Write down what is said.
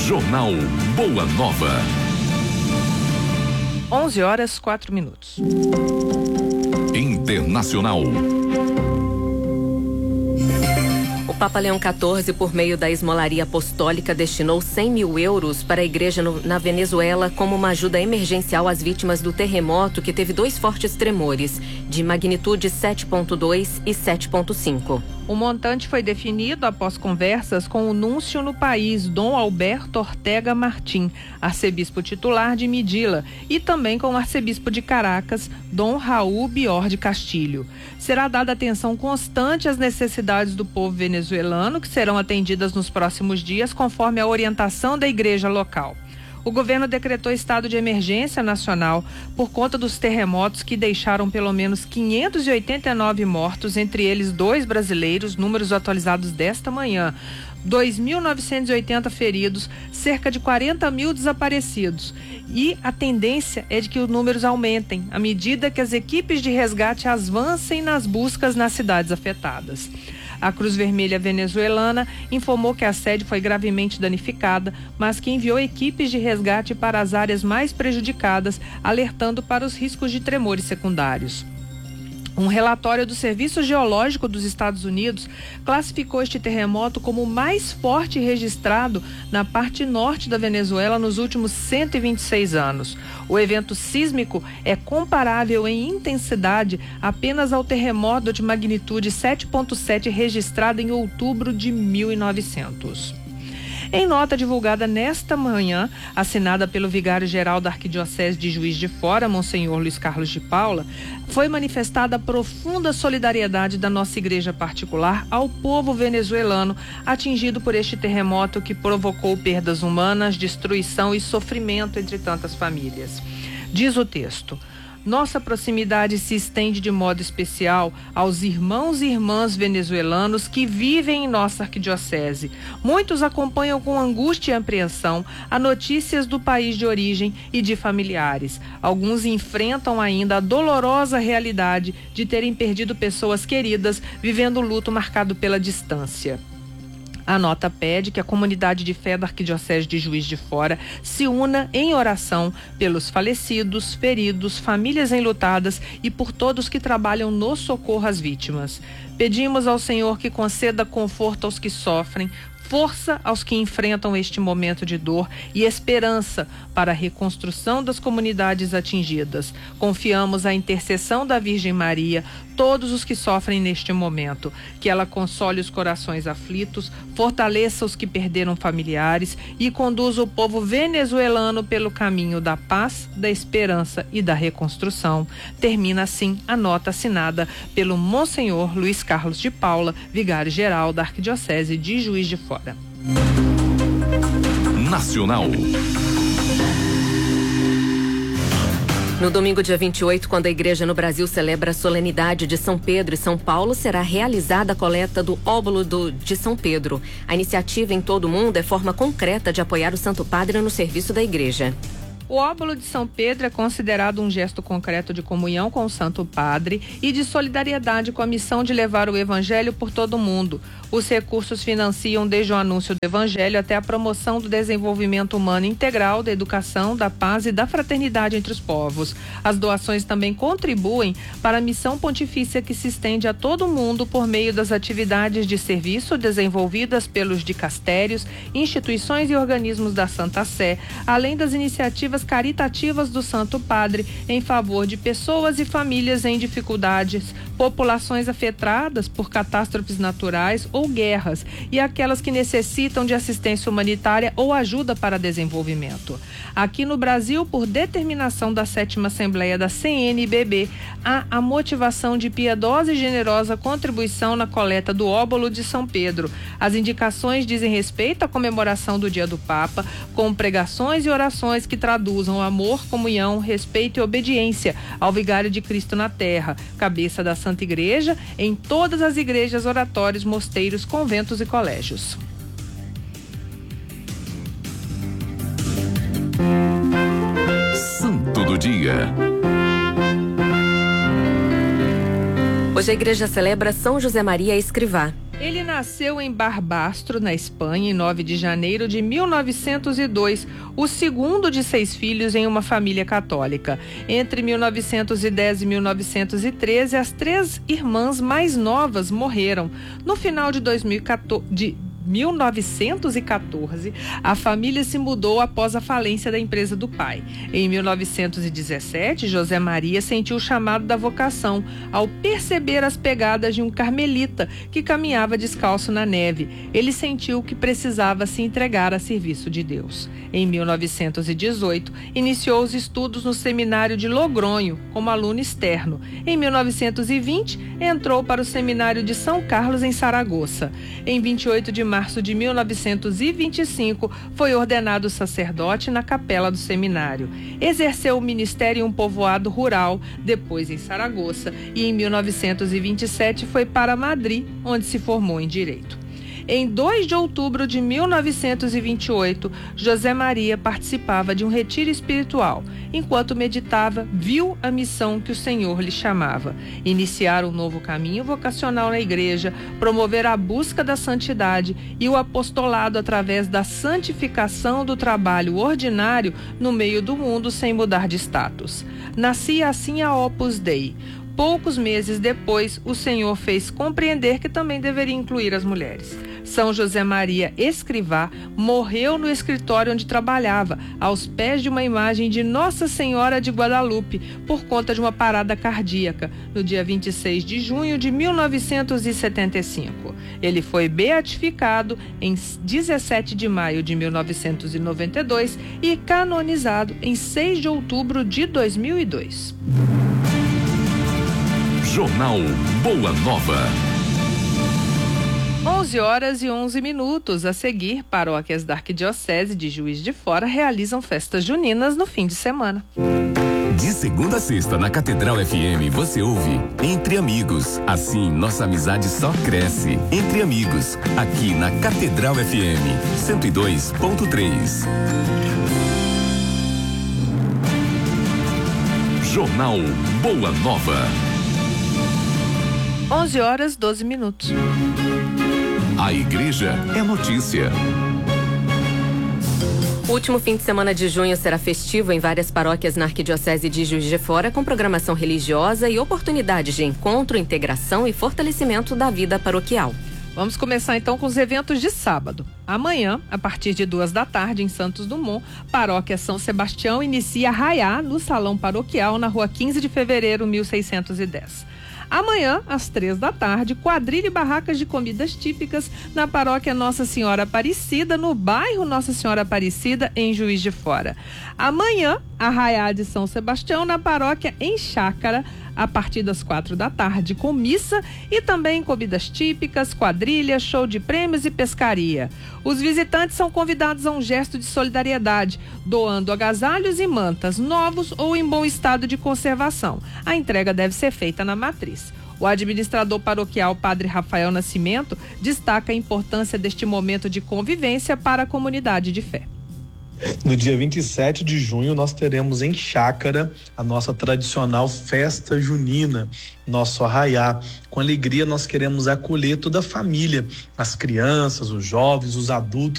Jornal Boa Nova. 11h04. Internacional. O Papa Leão XIV, por meio da Esmolaria Apostólica, destinou 100 mil euros para a igreja na Venezuela como uma ajuda emergencial às vítimas do terremoto que teve 2 fortes tremores, de magnitude 7,2 e 7,5. O montante foi definido após conversas com o núncio no país, Dom Alberto Ortega Martim, arcebispo titular de Midila, e também com o arcebispo de Caracas, Dom Raul Bior de Castilho. Será dada atenção constante às necessidades do povo venezuelano, que serão atendidas nos próximos dias, conforme a orientação da igreja local. O governo decretou estado de emergência nacional por conta dos terremotos que deixaram pelo menos 589 mortos, entre eles 2 brasileiros, números atualizados desta manhã. 2.980 feridos, cerca de 40 mil desaparecidos. E a tendência é de que os números aumentem à medida que as equipes de resgate avancem nas buscas nas cidades afetadas. A Cruz Vermelha venezuelana informou que a sede foi gravemente danificada, mas que enviou equipes de resgate para as áreas mais prejudicadas, alertando para os riscos de tremores secundários. Um relatório do Serviço Geológico dos Estados Unidos classificou este terremoto como o mais forte registrado na parte norte da Venezuela nos últimos 126 anos. O evento sísmico é comparável em intensidade apenas ao terremoto de magnitude 7,7 registrado em outubro de 1900. Em nota divulgada nesta manhã, assinada pelo vigário-geral da Arquidiocese de Juiz de Fora, Monsenhor Luiz Carlos de Paula, foi manifestada a profunda solidariedade da nossa igreja particular ao povo venezuelano atingido por este terremoto que provocou perdas humanas, destruição e sofrimento entre tantas famílias. Diz o texto: nossa proximidade se estende de modo especial aos irmãos e irmãs venezuelanos que vivem em nossa arquidiocese. Muitos acompanham com angústia e apreensão as notícias do país de origem e de familiares. Alguns enfrentam ainda a dolorosa realidade de terem perdido pessoas queridas, vivendo o luto marcado pela distância. A nota pede que a comunidade de fé da Arquidiocese de Juiz de Fora se una em oração pelos falecidos, feridos, famílias enlutadas e por todos que trabalham no socorro às vítimas. Pedimos ao Senhor que conceda conforto aos que sofrem, força aos que enfrentam este momento de dor e esperança para a reconstrução das comunidades atingidas. Confiamos à intercessão da Virgem Maria, todos os que sofrem neste momento, que ela console os corações aflitos, fortaleça os que perderam familiares e conduza o povo venezuelano pelo caminho da paz, da esperança e da reconstrução. Termina assim a nota assinada pelo Monsenhor Luiz Carlos de Paula, vigário-geral da Arquidiocese de Juiz de Fora. Nacional. No domingo, dia 28, quando a igreja no Brasil celebra a solenidade de São Pedro e São Paulo, será realizada a coleta do óbolo de São Pedro. A iniciativa em todo o mundo é forma concreta de apoiar o Santo Padre no serviço da igreja. O óbolo de São Pedro é considerado um gesto concreto de comunhão com o Santo Padre e de solidariedade com a missão de levar o Evangelho por todo o mundo. Os recursos financiam desde o anúncio do Evangelho até a promoção do desenvolvimento humano integral, da educação, da paz e da fraternidade entre os povos. As doações também contribuem para a missão pontifícia que se estende a todo o mundo por meio das atividades de serviço desenvolvidas pelos dicastérios, instituições e organismos da Santa Sé, além das iniciativas caritativas do Santo Padre em favor de pessoas e famílias em dificuldades, populações afetadas por catástrofes naturais ou guerras e aquelas que necessitam de assistência humanitária ou ajuda para desenvolvimento. Aqui no Brasil, por determinação da 7ª Assembleia da CNBB, há a motivação de piedosa e generosa contribuição na coleta do óbolo de São Pedro. As indicações dizem respeito à comemoração do Dia do Papa, com pregações e orações que traduzam amor, comunhão, respeito e obediência ao Vigário de Cristo na Terra, cabeça da Santa Igreja, em todas as igrejas, oratórios, mosteiros, conventos e colégios. Santo do Dia. Hoje a igreja celebra São José Maria Escrivá. Ele nasceu em Barbastro, na Espanha, em 9 de janeiro de 1902, o segundo de 6 filhos em uma família católica. Entre 1910 e 1913, as 3 irmãs mais novas morreram. No final de 1914, a família se mudou após a falência da empresa do pai. Em 1917, José Maria sentiu o chamado da vocação ao perceber as pegadas de um carmelita que caminhava descalço na neve. Ele sentiu que precisava se entregar a serviço de Deus. Em 1918, iniciou os estudos no seminário de Logronho como aluno externo. Em 1920, entrou para o seminário de São Carlos, em Saragoça. Em 28 de março de 1925, foi ordenado sacerdote na capela do seminário. Exerceu o ministério em um povoado rural, depois em Saragoça, e em 1927 foi para Madrid, onde se formou em Direito. Em 2 de outubro de 1928, José Maria participava de um retiro espiritual. Enquanto meditava, viu a missão que o Senhor lhe chamava: iniciar um novo caminho vocacional na igreja, promover a busca da santidade e o apostolado através da santificação do trabalho ordinário no meio do mundo sem mudar de status. Nascia assim a Opus Dei. Poucos meses depois, o Senhor fez compreender que também deveria incluir as mulheres. São José Maria Escrivá morreu no escritório onde trabalhava, aos pés de uma imagem de Nossa Senhora de Guadalupe, por conta de uma parada cardíaca, no dia 26 de junho de 1975. Ele foi beatificado em 17 de maio de 1992 e canonizado em 6 de outubro de 2002. Jornal Boa Nova. 11h11. A seguir, paróquias da Arquidiocese de Juiz de Fora realizam festas juninas no fim de semana. De segunda a sexta, na Catedral FM, você ouve Entre Amigos. Assim, nossa amizade só cresce. Entre Amigos, aqui na Catedral FM 102.3. Jornal Boa Nova. 11h12. A igreja é notícia. O último fim de semana de junho será festivo em várias paróquias na Arquidiocese de Juiz de Fora, com programação religiosa e oportunidades de encontro, integração e fortalecimento da vida paroquial. Vamos começar então com os eventos de sábado. Amanhã, a partir de 14h, em Santos Dumont, Paróquia São Sebastião inicia Arraiá no Salão Paroquial, na Rua 15 de Fevereiro, 1610. Amanhã, às 15h, quadrilha e barracas de comidas típicas na Paróquia Nossa Senhora Aparecida, no bairro Nossa Senhora Aparecida, em Juiz de Fora. Amanhã, Arraiá de São Sebastião, na Paróquia em Chácara, a partir das 16h, com missa e também comidas típicas, quadrilha, show de prêmios e pescaria. Os visitantes são convidados a um gesto de solidariedade, doando agasalhos e mantas, novos ou em bom estado de conservação. A entrega deve ser feita na matriz. O administrador paroquial, Padre Rafael Nascimento, destaca a importância deste momento de convivência para a comunidade de fé. No dia 27 de junho, nós teremos em Chácara a nossa tradicional festa junina, nosso arraiá. Com alegria, nós queremos acolher toda a família, as crianças, os jovens, os adultos,